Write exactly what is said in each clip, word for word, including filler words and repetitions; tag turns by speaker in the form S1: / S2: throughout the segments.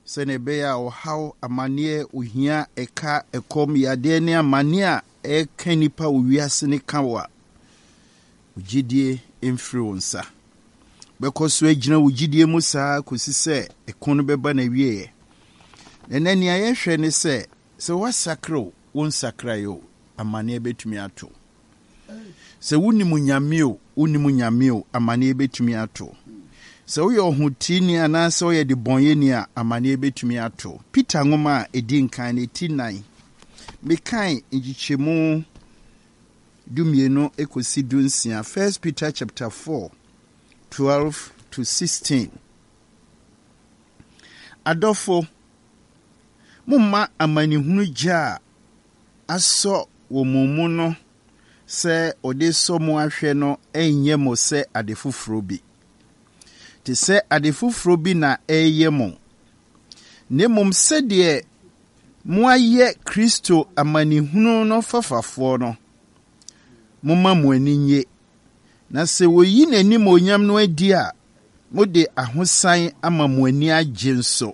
S1: Senebeya or how amanie uhia eka ekom yadenia mania e kenipa uwiasene kawa. Ujidie influencer. Because we jina ujidie musa kusise ekono beba na wiye. Nene aye hwe ne se se wasakro won sakrayo amane betumi ato. Se wuni munyamio wuni munyamio amane betumi ato. Se wo yo hutini ana se wo ye de bonye ni a amane betumi ato. Peter ngoma edi nkan ne ti nine. Mekan njichemu dumieno ekosi dunsia. First Peter chapter four twelve to sixteen. Adofo mumma amani hunu ja aso wo mumu no se ode so mu ahwe no enye mo se adefufuro bi te se adefufuro bi na eye mo ne mum se de mu aye Kristo amani hunu no fafafo no mumma mu aninye na se woyi nani mo onyam no adi a mode ahosan ama mu ani agye nso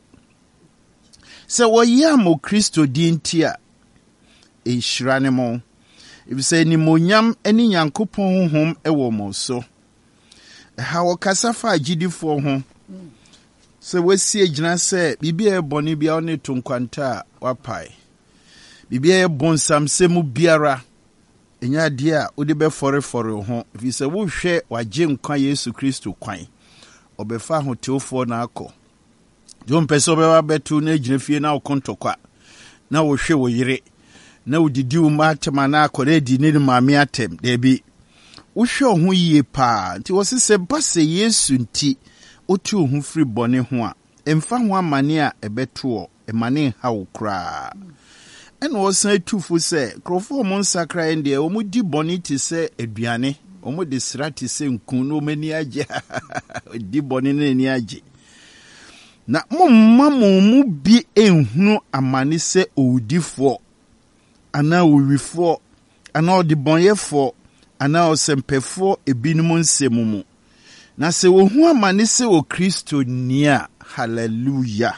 S1: se woyi amo Kristo di ntia ehira ne mo ibise ni mo onyam ani Nyankopɔn honhom ewo mo so ha wokasa fa agidifo ho se wasi agina se bibia eboni bia one tonkwanta wapai bibia ebonsam se mu biara enya dia odi be fore fore ho if se wo hwe wagye nkwa Yesu Kristo kwan obefa ho teofo na akọ jo mpese obewa betu na agina fie na okontokwa na wo hwe wo yire na udidi umatema na akọ na di ne maame atem de bi wo hwe ho yie pa nti wo se base Yesu nti otu ho firi bone ho a emfa ho amane a ebeto emane ha wo kra en wo san tufu se krofo mo nsakra ende o mu di bone ti se aduane o mu de srati se nkun no mani age di bone na ni age na mo mamu mu bi enhunu amane se owudifo ana owifo ana odibonyefo ana osempefo ebinum nsemu na se wo hu amane se o Kristo nia hallelujah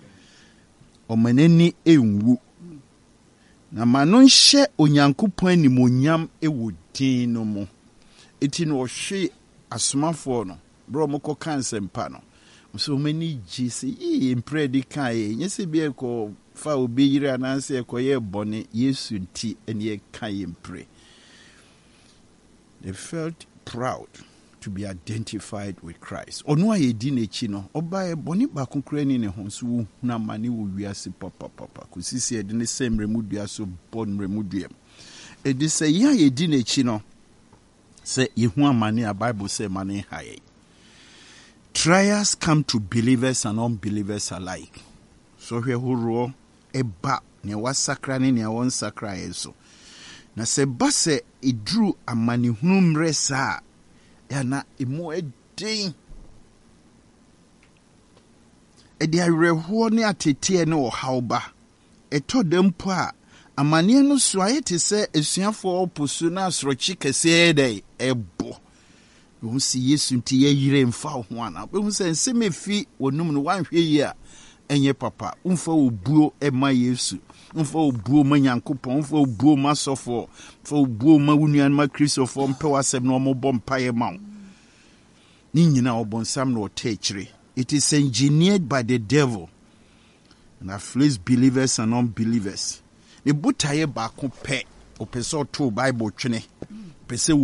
S1: o manani enwu na manu nhye Onyankopɔn animonyam ewo din no mu eti no hwe asomafo no bro moko kansempa no so many jisi e impredi kai nyese bi eko fa obi yire ananse eko ye bone Yesu nti ene kai impre. They felt proud to be identified with Christ. Onu aye di nechi no oba e bone ba konkre ni ne ho so na mane wo wiase papa papa kusisi e de ne semre mudua so bon remudua e di se ya ye di nechi no se ye hu amane a Bible say mane haye. Trials come to believers and unbelievers alike. So here huro eba ne wasakra ne ne won sakra yeso. Na se base idru amani hunu mresa ya na imo edin. E di areho ne atete ne ohawba. Eto dempo a amani no so ayete se esuafo oposu na asrochi kese ede ebo. Who see Yesu nti ye yire mfa ho ana be hu se nseme fi wonum no wanhwe yi a enye papa umfa obuo ema Yesu umfa obuo ma Nyankopɔn umfa obuo ma sofo umfa obuo ma wunuan ma Kristofo mpe wasem no mo bompa ye ma ni nyina obonsam no otechire. It is engineered by the devil and afflicts believers and unbelievers. The butaye ba ko pe opeso to Bible twene pese